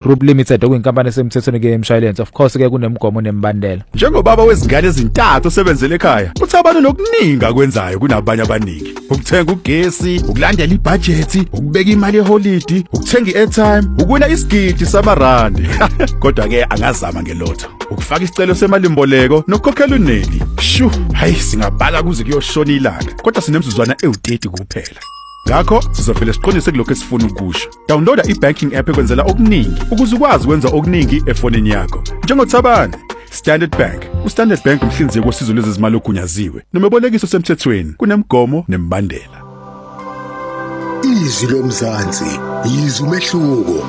Group Limited okuyinkampani esemthethweni ke emshwalense. Of course ke kunemgomo nemibandela. Njengobaba wezingane ezintathu osebenzele ekhaya, uThabana nokuningi akwenzayo kunabanye abaningi. Ukuthenga ugesi, ukulandela ibudget, ukubeka imali eholiday, ukuthenga iairtime, ukuwina isigidi samarandi. Kodwa ke angazama ngelotho. Ukufaka isicelo semalimboleko nokukhokhela uneli. Shu, hayi singabhala kuze kuyoshona ilanga. Kodwa sinemzuzwana ewu30 kuphela. Ngakho sizovela siqondise kulokho esifuna ukusho. Downloada ibanking app ekwenzela okuningi ukuze ukwazi ukwenza okuningi efonini yakho. NjengoThabana, Standard Bank. uStandard Bank umhlinzeki wosizo lwezezimali ogunyaziwe. Nomebolekiso semthethweni kunemigomo nemibandela. Izwi lomzansi, izwi umehluko.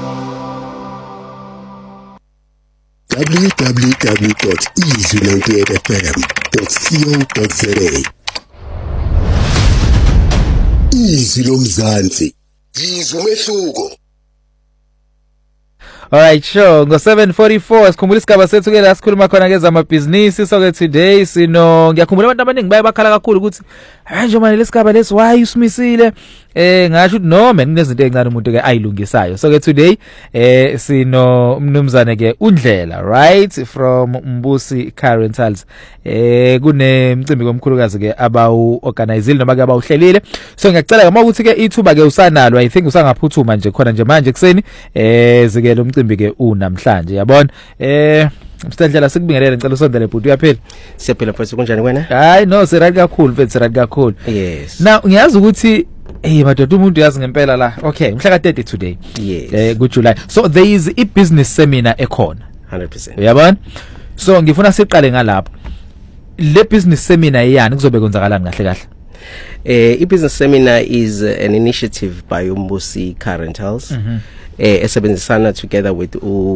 www.izwi98fm.co.za Izwi lomzansi, izwi umehluko. Alright, sure. Ngo 7:44 sikhumbula isigaba sethu ke la sikhuluma khona ke zamabhizinisi. So ke today ngiyakhumbula abantu abaningi baye bakhala kakhulu ukuthi nje manje lesigaba lesi why usimisile. Ngasho ukuthi no man kunezinto ezincane umuntu ke ayilungisayo. So ke today sino umnumzane ke uNdlela, right, from Mbusi Car Rentals. Kunemcimbi komkhulukazi ke abawu organizeile noma ke abawuhlelile. So ngiyacela ke mawukuthi ke ithuba ke usanalo, I think usangaphuthuma nje khona nje manje kuseni zike lo mcimbi ke unamhlanje, yabona. Mstandlela sikubingelele ngicela usondele bhuti uyaphila. Siyaphila mfowethu kunjani wena? Hayi no sirayini kakhulu mfethu sirayini kakhulu. Yes. Now ngiyazi ukuthi madoda umuntu yazi ngempela la. Okay, mhla ka30 today. Yes. Ku July. So there is a business seminar ekhona. 100%. Uyabona? So ngifuna siqale ngalapho. Le business seminar iyani kuzobe kwenzakalani kahle kahle? I-business seminar is an initiative by Mbusi Car Rentals. Esebenzisana together with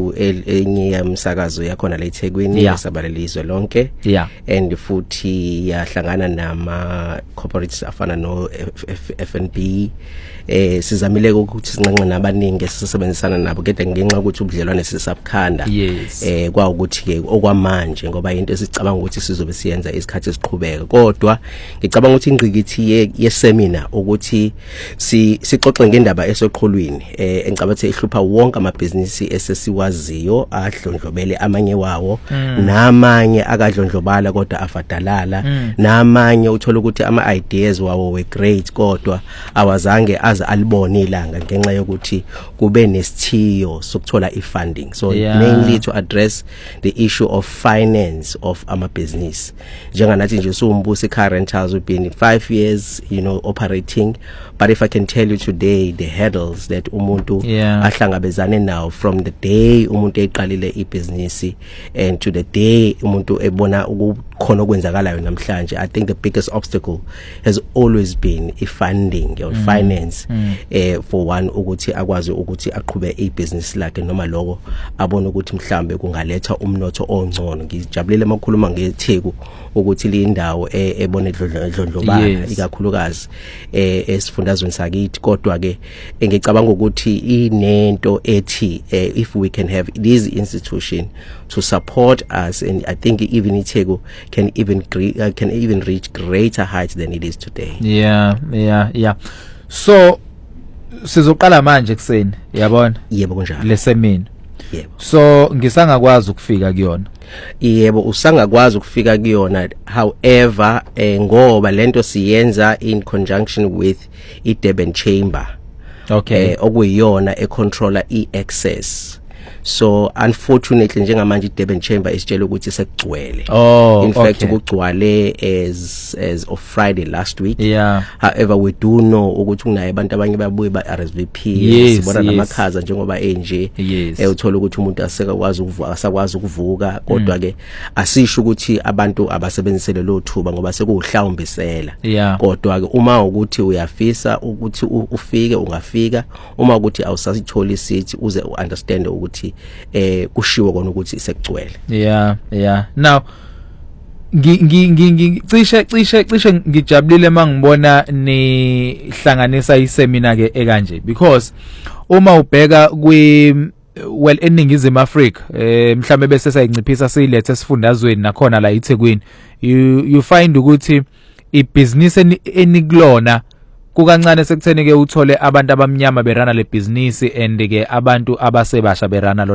enye umsakazo yakhona la eThekwini esabalelizwe lonke, and futhi yahlangana nama corporates afana no FNB. Sizamile ukuthi sinqenqe nabaningi sisebenzisana nabo kodwa ngenxa ukuthi ubudlelwane sisabukhanda kwa ukuthi ke okwamanje ngoba into esicabanga ukuthi sizobe siyenza isikhathi esiqhubeka, kodwa ngicabanga ukuthi ingqikithi yeseminar ukuthi sixoxe ngendaba esoqhulwini engicabathe ihlupha wonke amabhizinisi esesiwaziyo adlondlobele amanye wawo, namanye akadlondlobala kodwa afadalala, namanye uthola ukuthi ama ideas wawo we great kodwa awazange alibone ilanga ngenxa yokuthi kube nesithiyo sokuthola ifunding. So mainly to address the issue of finance of ama business. Njenganathi nje Mbusi Car Rentals we've been 5 years, operating, but if I can tell you today the hurdles that umuntu ahlangabezane now from the day umuntu eqalile ibusiness and to the day umuntu ebona ukukhona okwenzakalayo namhlanje, I think the biggest obstacle has always been funding or finance. For one ukuthi akwazi ukuthi aqhube ibusiness lakhe noma lokho abona ukuthi mhlambe kungaletha umnotho ongcono. Ngijabulele makhuluma ngeTheku ukuthi lindawo ebone edlondlobala ikakhulukazi esifundazweni sakithi, kodwa ke ngicabanga ukuthi inento ethi if we can have these institution to support us, and I think even iTheku can even reach greater heights than it is today. So sizoqala manje kuseni, yabona? Yebo kunjalo. Le seminar. Yebo. So ngisangakwazi ukufika kuyona. Yebo usangakwazi ukufika kuyona, however ngoba lento siyenza in conjunction with iDurban Chamber. Okay. Okuyiyona econtroller eAccess. So unfortunately njengamanje iDurban Chamber isitshela ukuthi sekugcwele. In fact kugcwale as of Friday last week. However we do know ukuthi kunaye abantu abanye babuye ba RSVP sibona namakhaza njengoba enje uthola ukuthi umuntu asakwazi ukuvuka, kodwa ke asisho ukuthi abantu abasebenzisele lo thuba ngoba sekuhlawumbisela. Kodwa ke uma ukuthi uyafisa ukuthi ufike ungafika, uma ukuthi awusasithola isithi uze understand ukuthi kushiwo kona ukuthi isekugcwele. Now cishe ngijabulile mangibona nihlanganisa iseminar ke ekanje, because uma ubheka eningizimu Africa mhlambe bese sayinciphisa silethe esifundazweni nakhona la eThekwini, you find ukuthi ibusiness enikulona kukancane sekutheni ke uthole abantu abamnyama berana le business and ke abantu abasebasha berana